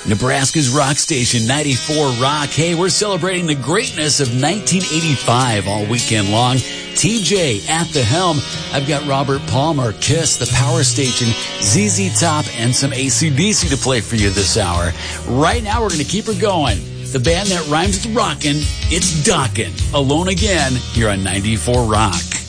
Nebraska's rock station, 94 Rock. Hey, we're celebrating the greatness of 1985 all weekend long. TJ at the helm. I've got Robert Palmer, Kiss, the Power Station, ZZ Top, and some AC/DC to play for you this hour. Right now, we're going to keep her going. The band that rhymes with rockin', it's Dokken. Alone Again, here on 94 Rock.